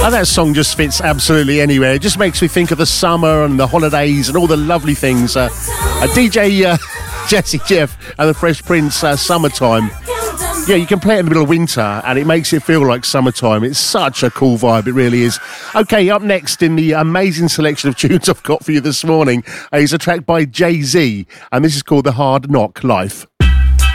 And that song just fits absolutely anywhere. It just makes me think of the summer and the holidays and all the lovely things. DJ Jesse Jeff and the Fresh Prince, Summertime. Yeah, you can play it in the middle of winter and it makes it feel like summertime. It's such a cool vibe, it really is. Okay, up next in the amazing selection of tunes I've got for you this morning is a track by Jay-Z, and this is called The Hard Knock Life.